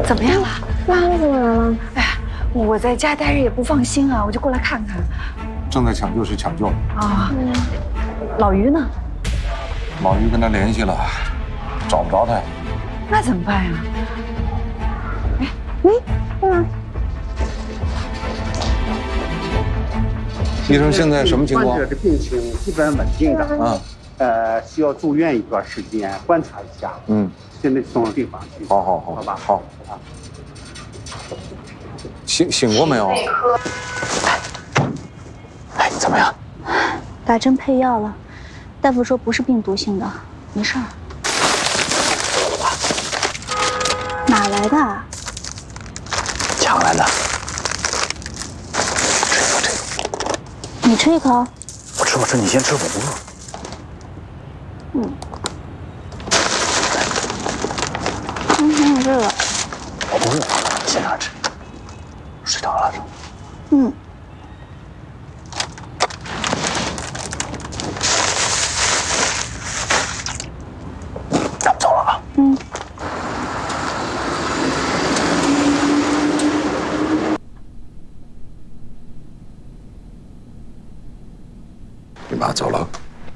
怎么样了？ 妈，你怎么来了？ 哎呀，我在家待着也不放心啊，我就过来看看。 正在抢救室抢救呢。 啊，老于呢？ 老于跟他联系了，找不着他。 那怎么办呀？哎， 干嘛？ 医生现在什么情况？ 患者的病情基本稳定的，需要住院一段时间观察一下。现在送病房去。 好吧，好啊。醒过没有？ 哎，怎么样？ 打针配药了，大夫说不是病毒性的，没事儿。 饿了吧？ 哪来的？ 抢来的。 你吃一口。 我吃，你先吃，我不饿。 挺有这个。 我不饿，先让他吃。睡着了是吗？咱们走了啊。 你妈走了。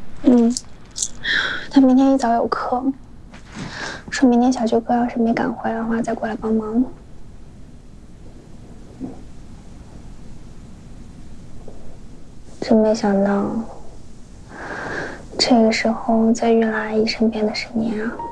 他明天一早有课，说明天小学哥要是没赶回来的话，再过来帮忙。真没想到，这个时候在玉兰阿姨身边的是你啊！